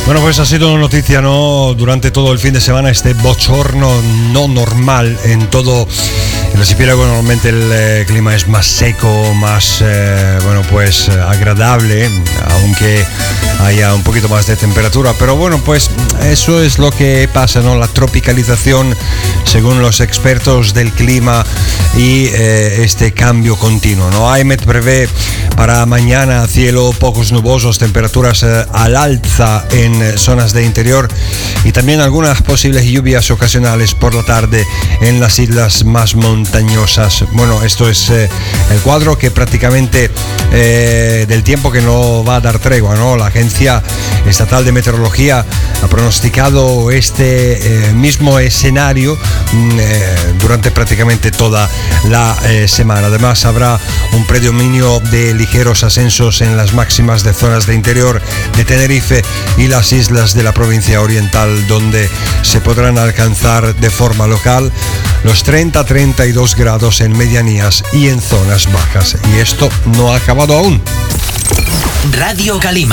Bueno, pues ha sido noticia, ¿no? Durante todo el fin de semana, este bochorno no normal en todo el archipiélago. Normalmente el clima es más seco, más, pues agradable, aunque haya un poquito más de temperatura. Pero bueno, pues eso es lo que pasa, ¿no? La tropicalización, según los expertos del clima, y este cambio continuo, ¿no? AEMET prevé para mañana cielo pocos nubosos, temperaturas al alza en zonas de interior y también algunas posibles lluvias ocasionales por la tarde en las islas más montañosas. Bueno, esto es el cuadro que prácticamente del tiempo que no va a dar tregua, ¿no? La Agencia Estatal de Meteorología ha pronosticado este mismo escenario durante prácticamente toda la semana. Además, habrá un predominio de ligeros ascensos en las máximas de zonas de interior de Tenerife y las islas de la provincia oriental, donde se podrán alcanzar de forma local los 30-32 grados en medianías y en zonas bajas. Y esto no ha acabado aún. Radio Calima.